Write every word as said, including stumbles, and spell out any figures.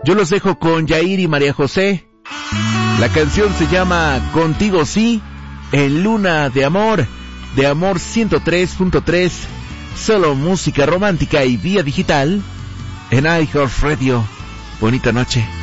Yo los dejo con Yair y María José. La canción se llama Contigo Sí, en Luna de Amor, de Amor ciento tres punto tres, solo música romántica y vía digital, en iHeartRadio. Bonita noche.